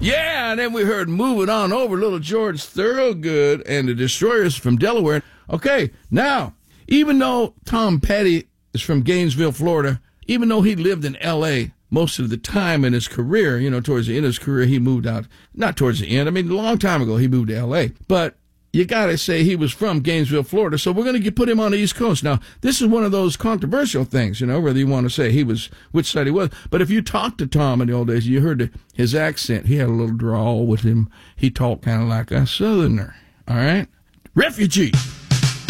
Yeah, and then we heard Moving On Over, Little George Thorogood and the Destroyers from Delaware. Okay, now, even though Tom Petty is from Gainesville, Florida, even though he lived in L.A. most of the time in his career, towards the end of his career, he moved out. Not towards the end. I mean, a long time ago, he moved to L.A. But you got to say he was from Gainesville, Florida, so we're going to put him on the East Coast. Now, this is one of those controversial things, whether you want to say which side he was. But if you talked to Tom in the old days, you heard his accent. He had a little drawl with him. He talked kind of like a Southerner, all right? Refugee.